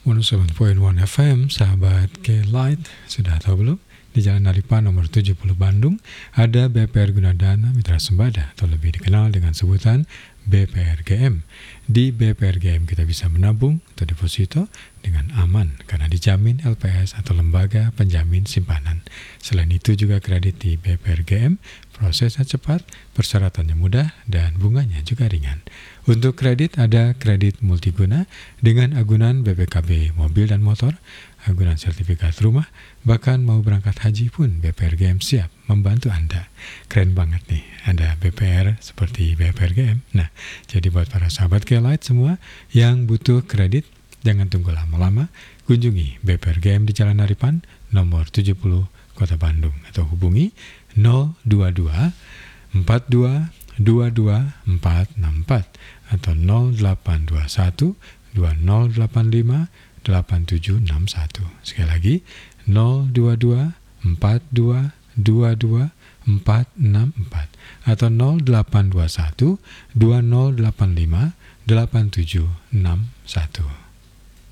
107.1 FM, sahabat K-Light, sudah tahu belum? Di Jalan Naripan nomor 70 Bandung, ada BPR Gunadana Mitra Sembada, atau lebih dikenal dengan sebutan BPRGM. Di BPRGM kita bisa menabung atau deposito dengan aman, karena dijamin LPS atau lembaga penjamin simpanan. Selain itu juga kredit di BPRGM, prosesnya cepat, persyaratannya mudah, dan bunganya juga ringan. Untuk kredit ada kredit multiguna dengan agunan BPKB mobil dan motor, agunan sertifikat rumah, bahkan mau berangkat haji pun BPRGM siap membantu Anda. Keren banget nih, ada BPR seperti BPRGM. Nah, jadi buat para sahabat K-Light semua yang butuh kredit, jangan tunggu lama-lama, kunjungi BPRGM di Jalan Naripan nomor 70 Kota Bandung, atau hubungi 022 42 22 464 atau 0821 2085 8761. Sekali lagi 022 42 22 464 atau 0821 2085 8761.